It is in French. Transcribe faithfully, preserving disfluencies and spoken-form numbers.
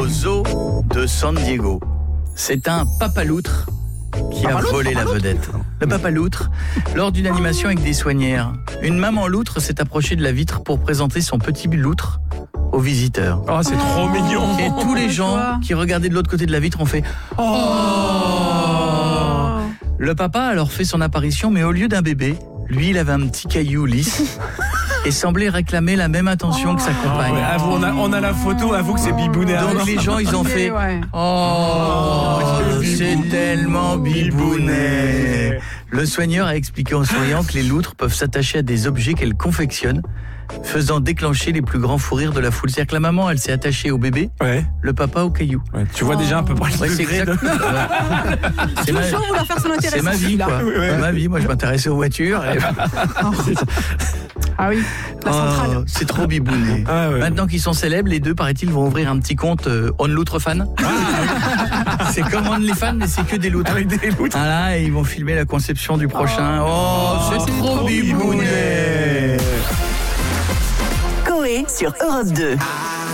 au zoo de San Diego. C'est un papaloutre qui papa a loutre, volé papa la loutre. vedette. Le papaloutre, lors d'une animation avec des soignères, une maman loutre s'est approchée de la vitre pour présenter son petit loutre aux visiteurs. Oh, c'est trop mignon. Et tous les gens qui regardaient de l'autre côté de la vitre ont fait « Oh !» Le papa a alors fait son apparition, mais au lieu d'un bébé, lui, il avait un petit caillou lisse et semblait réclamer la même attention que sa compagne. Ouais, avoue, on, a, on a la photo, avoue que c'est bibounet. Donc les gens, ils ont fait Ouais. « Oh, c'est tellement bibounet !» Le soigneur a expliqué en souriant que les loutres peuvent s'attacher à des objets qu'elles confectionnent, faisant déclencher les plus grands fous rires de la foule. C'est-à-dire que la maman, elle s'est attachée au bébé, Ouais. le papa au caillou. Ouais, tu vois déjà un peu près le Ouais, c'est degré de... exact. C'est ma, Toujours vouloir faire son intéressant. c'est ma vie, quoi. Ouais, ouais. C'est ma vie. Moi, je m'intéressais aux voitures. Et... Ah oui, la centrale. Oh, c'est trop bibounet. Ah ouais. Maintenant qu'ils sont célèbres, les deux, paraît-il, vont ouvrir un petit compte euh, On Loutre Fan. C'est comme OnlyFans, mais c'est que des loutres. Avec des loutres. Voilà, et ils vont filmer la conception du prochain. Oh, c'est c'est trop trop bibounet. Coé sur Europe deux.